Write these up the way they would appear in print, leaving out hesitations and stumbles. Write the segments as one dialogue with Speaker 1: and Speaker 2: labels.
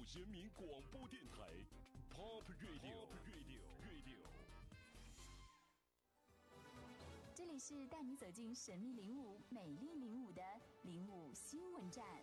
Speaker 1: 人民广播电台 Pop Radio。
Speaker 2: 这里是带你走进神秘领舞、美丽领舞的领舞新闻站。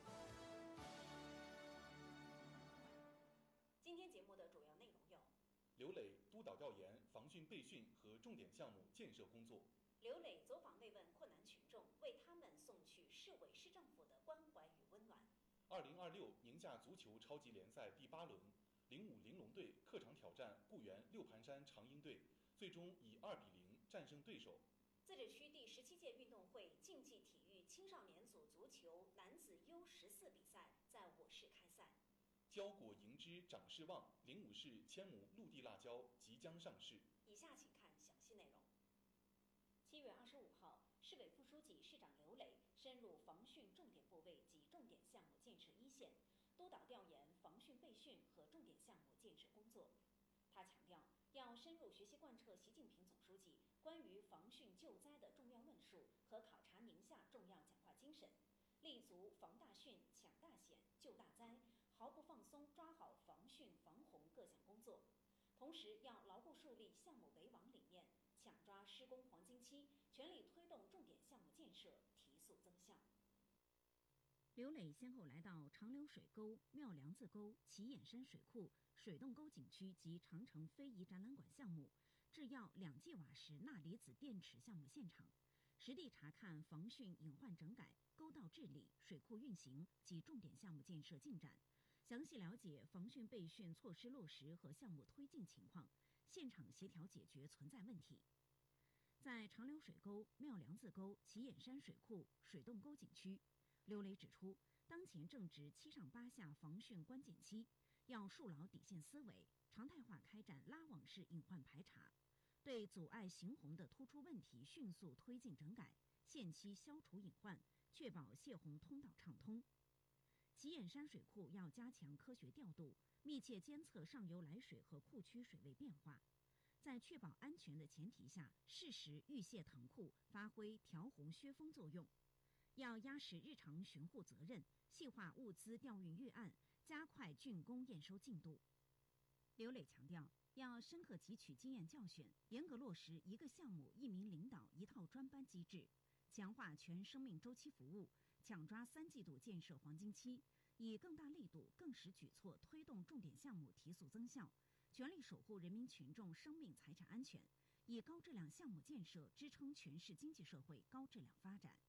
Speaker 3: 今天节目的主要内容有：
Speaker 4: 刘磊督导调研防汛备训和重点项目建设工作；
Speaker 3: 刘磊走访慰问困难群众，为他们送去市委市政府的关怀与温暖。
Speaker 4: 2026宁夏足球超级联赛第8轮，05玲珑队客场挑战固原六盘山长鹰队，最终以2-0战胜对手。
Speaker 3: 自治区第17届运动会竞技体育青少年组足球男子 U14 比赛在我市开赛。
Speaker 4: 胶果银枝长势旺，05市千亩陆地辣椒即将上市。
Speaker 3: 以下请看详细内容。7月25号，市委副书记、市长刘磊深入防汛重点部位及重点项目建设一线，督导调研防汛备训和重点项目建设工作。他强调，要深入学习贯彻习近平总书记关于防汛救灾的重要论述和考察宁夏重要讲话精神，立足防大汛、抢大险、救大灾，毫不放松抓好防汛防洪各项工作。同时，要牢固树立项目为王理念，抢抓施工黄金期，全力推动重点项目建设提速增效。
Speaker 5: 刘磊先后来到长流水沟、庙梁子沟、齐眼山水库、水洞沟景区及长城非遗展览馆项目、制药2剂瓦石钠离子电池项目现场，实地查看防汛隐患整改、沟道治理、水库运行及重点项目建设进展，详细了解防汛备训措施落实和项目推进情况，现场协调解决存在问题。在长流水沟、庙梁子沟、齐眼山水库、水洞沟景区，刘磊指出，当前正值7上8下防汛关键期，要树牢底线思维，常态化开展拉网式隐患排查，对阻碍行洪的突出问题迅速推进整改，限期消除隐患，确保泄洪通道畅通。齐眼山水库要加强科学调度，密切监测上游来水和库区水位变化，在确保安全的前提下，适时预泄塘库，发挥调洪削峰作用。要压实日常巡护责任，细化物资调运预案，加快竣工验收进度。刘磊强调，要深刻汲取经验教训，严格落实1个项目1名领导1套专班机制，强化全生命周期服务，抢抓3季度建设黄金期，以更大力度、更实举措推动重点项目提速增效，全力守护人民群众生命财产安全，以高质量项目建设支撑全市经济社会高质量发展。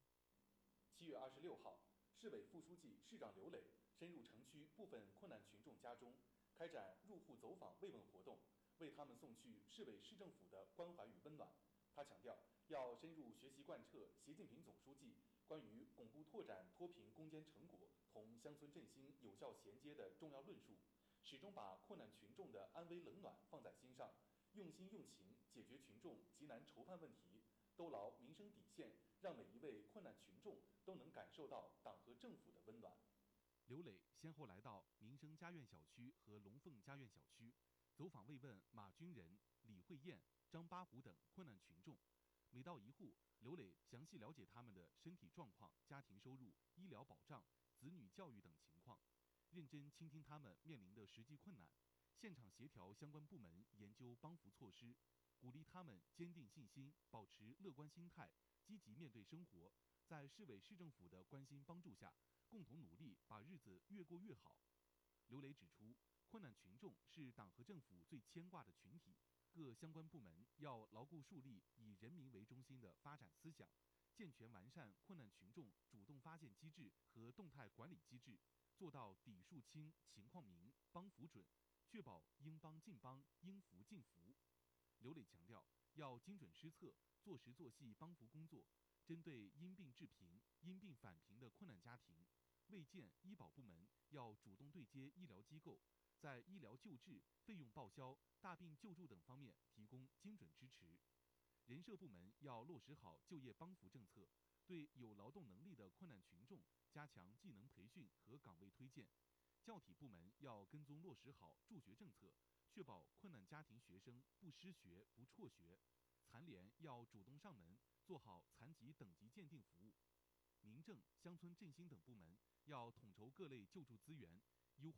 Speaker 4: 7月26号，市委副书记、市长刘磊深入城区部分困难群众家中，开展入户走访慰问活动，为他们送去市委市政府的关怀与温暖。他强调，要深入学习贯彻习近平总书记关于巩固拓展脱贫攻坚成果同乡村振兴有效衔接的重要论述，始终把困难群众的安危冷暖放在心上，用心用情解决群众急难愁盼问题，兜牢民生底线，让每一位困难群众都能感受到党和政府的温暖。刘磊先后来到民生家苑小区和龙凤家苑小区，走访慰问马军仁、李慧燕、张八虎等困难群众。每到一户，刘磊详细了解他们的身体状况、家庭收入、医疗保障、子女教育等情况，认真倾听他们面临的实际困难，现场协调相关部门研究帮扶措施，鼓励他们坚定信心，保持乐观心态，积极面对生活，在市委市政府的关心帮助下，共同努力把日子越过越好。刘磊指出，困难群众是党和政府最牵挂的群体，各相关部门要牢固树立以人民为中心的发展思想，健全完善困难群众主动发现机制和动态管理机制，做到底数清、情况明、帮扶准，确保应帮尽帮、应扶尽扶。刘磊强调，要精准施策，做实做细帮扶工作，针对因病致贫、因病返贫的困难家庭，卫健医保部门要主动对接医疗机构，在医疗救治、费用报销、大病救助等方面提供精准支持。人社部门要落实好就业帮扶政策，对有劳动能力的困难群众加强技能培训和岗位推荐。教体部门要跟踪落实好助学政策，确保困难家庭学生不失学、不辍学。残联要主动上门，做好残疾等级鉴定服务。民政、乡村振兴等部门要统筹各类救助资源，